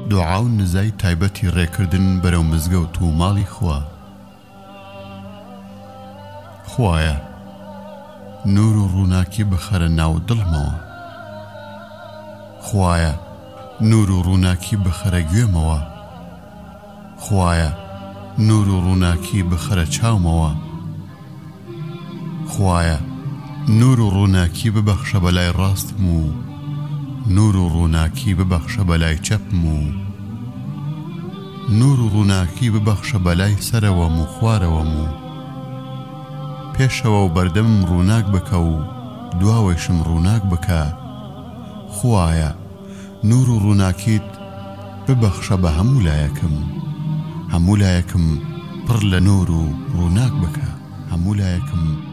دوعا و نزای تایبەتی ڕێکردن بەرەو مزگەوت و ماڵی خوا. خوایە نور و ڕووناکی بخەرە ناو دڵمەوە. خوایە نور و ڕووناکی بخەرە گوێمەوە. خوایە نور و ڕووناکی بخەرە چاومەوە. خوایە نور و ڕووناکی ببەخشە بەلای ڕاستم و نور و ڕووناکی ببەخشە بەلای چەپم و نور و ڕووناکی ببەخشە بەلای سەرەوەم و خوارەوەم و پێشەوە و بەردەمم ڕووناک بکە و دواوەشم ڕووناک بکە. خوایە نور و ڕووناکیت ببەخشە بە هەموو لایەکم، هەموو لایەکم پڕ لە نور و ڕووناک بکە، هەموو لایەکم